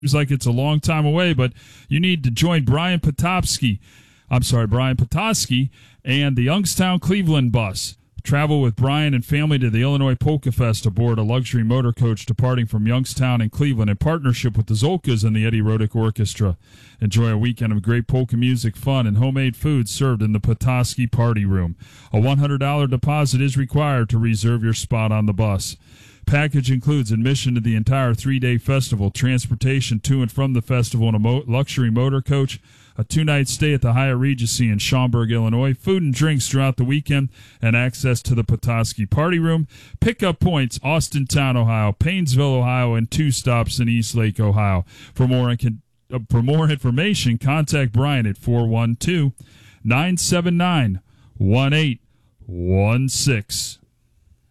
Seems like it's a long time away, but you need to join Brian Potofsky and the Youngstown Cleveland bus. Travel with Brian and family to the Illinois Polka Fest aboard a luxury motor coach departing from Youngstown and Cleveland in partnership with the Zolkas and the Eddie Rodick Orchestra. Enjoy a weekend of great polka music, fun, and homemade food served in the Potofsky Party Room. A $100 deposit is required to reserve your spot on the bus. Package includes admission to the entire 3-day festival, transportation to and from the festival in a luxury motor coach, a 2-night stay at the Hyatt Regency in Schaumburg, Illinois, food and drinks throughout the weekend, and access to the Potofsky Party Room. Pickup points, Austintown, Ohio, Paynesville, Ohio, and 2 stops in Eastlake, Ohio. For more information, contact Brian at 412-979-1816.